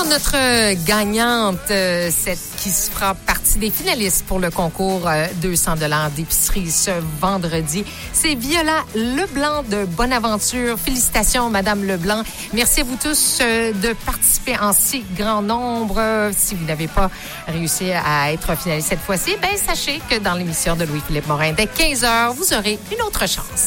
notre gagnante, cette qui fera partie des finalistes pour le concours 200 $ d'épicerie ce vendredi, c'est Viola Leblanc de Bonaventure. Félicitations, Madame Leblanc. Merci à vous tous de participer en si grand nombre. Si vous n'avez pas réussi à être finaliste cette fois-ci, ben sachez que dans l'émission de Louis-Philippe Morin, dès 15h, vous aurez une autre chance.